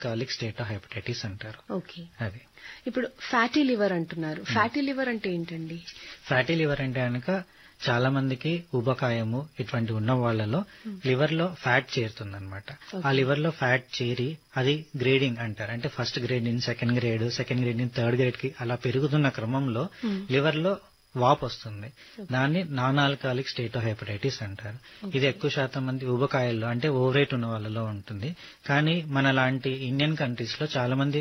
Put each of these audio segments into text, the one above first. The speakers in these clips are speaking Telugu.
ఆల్కహాలిక్ స్టేట్ ఆఫ్ హెపటైటిస్ అంటారు. ఓకే. అది ఇప్పుడు ఫ్యాటీ లివర్ అంటున్నారు. ఫ్యాటీ లివర్ అంటే ఏంటండి? ఫ్యాటీ లివర్ అంటే కనుక చాలా మందికి ఊబకాయము ఇటువంటి ఉన్న వాళ్ళలో లివర్ లో ఫ్యాట్ చేరుతుందన్నమాట. ఆ లివర్ లో ఫ్యాట్ చేరి అది గ్రేడింగ్ అంటారు. అంటే ఫస్ట్ గ్రేడ్ నుంచి సెకండ్ గ్రేడ్ నుంచి థర్డ్ గ్రేడ్ కి అలా పెరుగుతున్న క్రమంలో లివర్ లో వాపు వస్తుంది. దాన్ని non alcoholic state of hepatitis అంటారు. ఇది ఎక్కువ శాతం మంది ఊబకాయల్లో అంటే ఓవర్ వెయిట్ ఉన్న వాళ్ళలో ఉంటుంది. కానీ మన లాంటి ఇండియన్ కంట్రీస్ లో చాలా మంది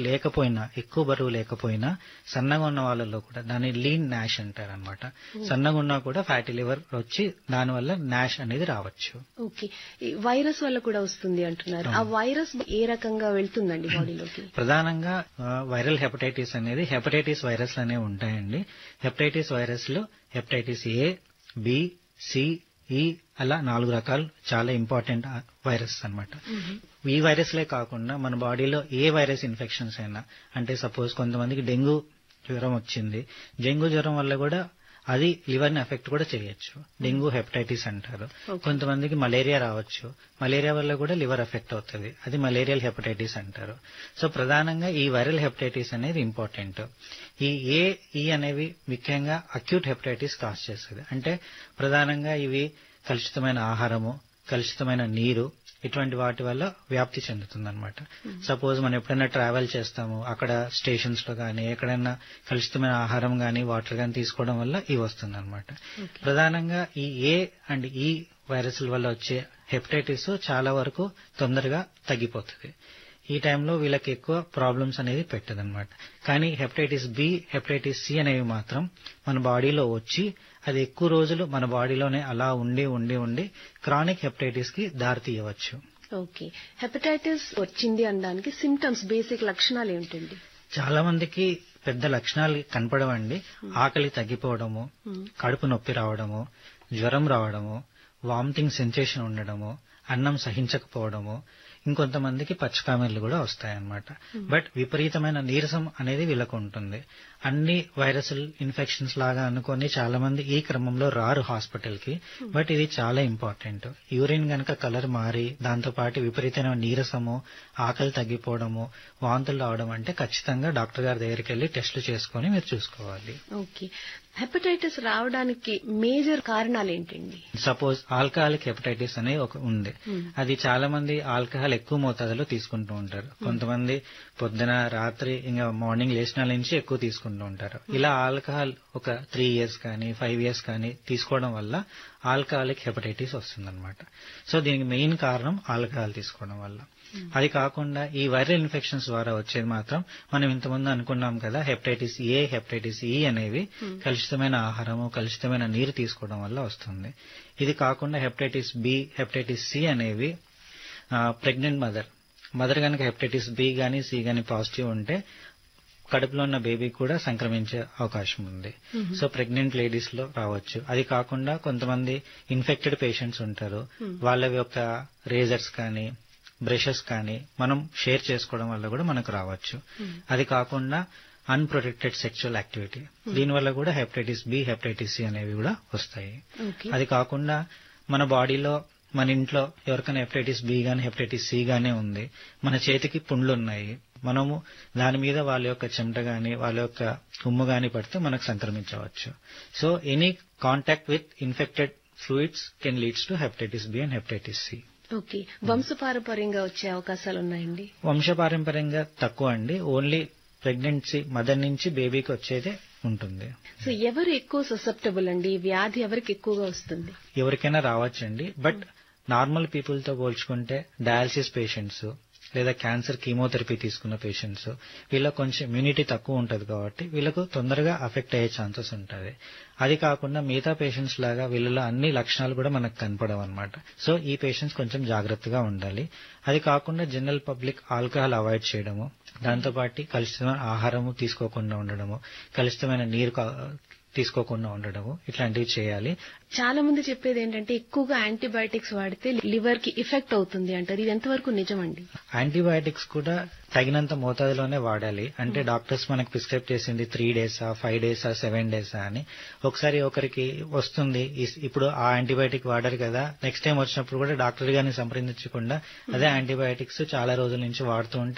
ఎక్కువ బరువు లేకపోయినా సన్నగా ఉన్న వాళ్ళలో కూడా దాన్ని లీన్ నాష్ అంటారు అనమాట. సన్నగా ఉన్నా కూడా ఫ్యాటీ లివర్ వచ్చి దానివల్ల నాష్ అనేది రావచ్చు. ఓకే. వైరస్ వల్ల కూడా వస్తుంది అంటున్నారు. ఆ వైరస్ ఏ రకంగా వెళ్తుందండి బాడీలోకి? ప్రధానంగా వైరల్ హెపటైటిస్ అనేది హెపటైటిస్ వైరస్ అనేవి ఉంటాయండి. హెపటైటిస్ వైరస్ లో హెపటైటిస్ ఏ, బి, సి, ఈ అలా 4 రకాలు చాలా ఇంపార్టెంట్ వైరస్ అన్నమాట. ఈ వైరస్లే కాకుండా మన బాడీలో ఏ వైరస్ ఇన్ఫెక్షన్స్ అయినా, అంటే సపోజ్ కొంతమందికి డెంగ్యూ జ్వరం వచ్చింది, డెంగ్యూ జ్వరం వల్ల కూడా అది లివర్ ని ఎఫెక్ట్ కూడా చేయొచ్చు. డెంగ్యూ హెపటైటిస్ అంటారు. కొంతమందికి మలేరియా రావచ్చు, మలేరియా వల్ల కూడా లివర్ ఎఫెక్ట్ అవుతుంది, అది మలేరియల్ హెపటైటిస్ అంటారు. సో ప్రధానంగా ఈ వైరల్ హెపటైటిస్ అనేది ఇంపార్టెంట్. ఈ ఏ, ఈ అనేవి ముఖ్యంగా అక్యూట్ హెపటైటిస్ కాజ్ చేస్తుంది. అంటే ప్రధానంగా ఇవి కలుషితమైన ఆహారము, కలుషితమైన నీరు ఇటువంటి వాటి వల్ల వ్యాప్తి చెందుతుందన్నమాట. సపోజ్ మనం ఎప్పుడైనా ట్రావెల్ చేస్తాము, అక్కడ స్టేషన్స్ లో గానీ ఎక్కడైనా కలుషితమైన ఆహారం గానీ వాటర్ గానీ తీసుకోవడం వల్ల ఇవి వస్తుందన్నమాట. ప్రధానంగా ఈ ఏ అండ్ ఈ వైరస్ల వల్ల వచ్చే హెపటైటిస్ చాలా వరకు తొందరగా తగ్గిపోతుంది. ఈ టైంలో వీళ్ళకి ఎక్కువ ప్రాబ్లమ్స్ అనేది పెట్టదన్నమాట. కానీ హెపటైటిస్ బి, హెపటైటిస్ సి అనేవి మాత్రం మన బాడీలో వచ్చి అది ఎక్కువ రోజులు మన బాడీలోనే అలా ఉండి క్రానిక్ హెపటైటిస్ కి దారి తీయవచ్చు. ఓకే. హెపటైటిస్ వచ్చింది అనడానికి సిమ్టమ్స్, బేసిక్ లక్షణాలు ఏంటండి? చాలా మందికి పెద్ద లక్షణాలు కనపడవండి. ఆకలి తగ్గిపోవడము, కడుపు నొప్పి రావడము, జ్వరం రావడము, వామిటింగ్ సెన్సేషన్ ఉండడము, అన్నం సహించకపోవడము, ఇంకొంతమందికి పచ్చకామెర్లు కూడా వస్తాయన్నమాట. బట్ విపరీతమైన నీరసం అనేది వీళ్ళకు ఉంటుంది. అన్ని వైరల్ ఇన్ఫెక్షన్స్ లాగా అనుకొని చాలా మంది ఈ క్రమంలో రారు హాస్పిటల్ కి. బట్ ఇది చాలా ఇంపార్టెంట్. యూరిన్ గనక కలర్ మారి దాంతో పాటు విపరీతమైన నీరసము, ఆకలి తగ్గిపోవడము, వాంతులు రావడం అంటే ఖచ్చితంగా డాక్టర్ గారి దగ్గరికి వెళ్లి టెస్టులు చేసుకుని మీరు చూసుకోవాలి. ఓకే. హెపటైటిస్ రావడానికి మేజర్ కారణాలు ఏంటండి? సపోజ్ ఆల్కహాలిక్ హెపటైటిస్ అనేది ఒక ఉంది. అది చాలా మంది ఆల్కహాల్ ఎక్కువ మోతాదులో తీసుకుంటూ ఉంటారు. కొంతమంది పొద్దున, రాత్రి, ఇంకా మార్నింగ్ లేచిన నుంచి ఎక్కువ తీసుకుంటూ ఉంటారు. ఇలా ఆల్కహాల్ ఒక 3 years కానీ 5 years కానీ తీసుకోవడం వల్ల ఆల్కహాలిక్ హెపటైటిస్ వస్తుందన్నమాట. సో దీనికి మెయిన్ కారణం ఆల్కహాల్ తీసుకోవడం వల్ల. అది కాకుండా ఈ వైరల్ ఇన్ఫెక్షన్స్ ద్వారా వచ్చేది మాత్రం మనం ఇంతకుముందు అనుకున్నాం కదా, హెపటైటిస్ ఏ, హెపటైటిస్ ఈ అనేవి కలుషితమైన ఆహారము, కలుషితమైన నీరు తీసుకోవడం వల్ల వస్తుంది. ఇది కాకుండా హెపటైటిస్ బి, హెపటైటిస్ సి అనేవి ప్రెగ్నెంట్ మదర్ కనుక హెపటైటిస్ బి గానీ సి గానీ పాజిటివ్ ఉంటే కడుపులో ఉన్న బేబీ కూడా సంక్రమించే అవకాశం ఉంది. సో ప్రెగ్నెంట్ లేడీస్ లో రావచ్చు. అది కాకుండా కొంతమంది ఇన్ఫెక్టెడ్ పేషెంట్స్ ఉంటారు, వాళ్ళ యొక్క రేజర్స్ కానీ బ్రషెస్ కానీ మనం షేర్ చేసుకోవడం వల్ల కూడా మనకు రావచ్చు. అది కాకుండా అన్ప్రొటెక్టెడ్ సెక్షువల్ యాక్టివిటీ, దీనివల్ల కూడా హెపటైటిస్ బి, హెపటైటిస్ సి అనేవి కూడా వస్తాయి. అది కాకుండా మన బాడీలో, మన ఇంట్లో ఎవరికైనా హెపటైటిస్ బి గానీ హెపటైటిస్ సి గానీ ఉంది, మన చేతికి పుండ్లు ఉన్నాయి, మనము దాని మీద వాళ్ళ యొక్క చెమట గానీ వాళ్ళ యొక్క ఉమ్ము గానీ పడితే మనకు సంక్రమించవచ్చు. So any contact with infected fluids can leads to hepatitis B and hepatitis C. Okay. వంశపారంపర్యంగా వచ్చే అవకాశాలు ఉన్నాయండి? వంశపారంపర్యంగా తక్కువ అండి. ఓన్లీ ప్రెగ్నెన్సీ మదర్ నుంచి బేబీకి వచ్చేదే ఉంటుంది. సో ఎవరు ఎక్కువ ససెప్టబుల్ అండి? వ్యాధి ఎవరికి ఎక్కువగా వస్తుంది? ఎవరికైనా రావచ్చండి. బట్ నార్మల్ పీపుల్ తో పోల్చుకుంటే డయాలసిస్ పేషెంట్స్ లేదా క్యాన్సర్ కీమోథెరపీ తీసుకున్న పేషెంట్స్ వీళ్ళకి కొంచెం ఇమ్యూనిటీ తక్కువ ఉంటుంది కాబట్టి వీళ్ళకు తొందరగా అఫెక్ట్ అయ్యే ఛాన్సెస్ ఉంటుంది. అది కాకుండా మిగతా పేషెంట్స్ లాగా వీళ్ళలో అన్ని లక్షణాలు కూడా మనకు కనపడవు అనమాట. సో ఈ పేషెంట్స్ కొంచెం జాగ్రత్తగా ఉండాలి. అది కాకుండా జనరల్ పబ్లిక్ ఆల్కహాల్ అవాయిడ్ చేయడము, దాంతోపాటు కలుషితమైన ఆహారము తీసుకోకుండా ఉండడము, కలుషితమైన నీరు తీసుకోకుండా ఉండడము ఇట్లాంటివి చేయాలి. చాలా మంది చెప్పేది ఏంటంటే ఎక్కువగా యాంటీబయాటిక్స్ వాడితే లివర్ కి ఎఫెక్ట్ అవుతుంది అంటారు. ఇది ఎంతవరకు నిజమండి? యాంటీబయాటిక్స్ కూడా తగినంత మోతాదులోనే వాడాలి. అంటే డాక్టర్స్ మనకు ప్రిస్క్రైబ్ చేసింది 3 డేసా 5 డేసా 7 డేసా అని. ఒకసారి ఒకరికి వస్తుంది, ఇప్పుడు ఆ యాంటీబయాటిక్ వాడారు కదా, నెక్స్ట్ టైం వచ్చినప్పుడు కూడా డాక్టర్ గారిని సంప్రదించకుండా అదే యాంటీబయాటిక్స్ చాలా రోజుల నుంచి వాడుతూ ఉంటే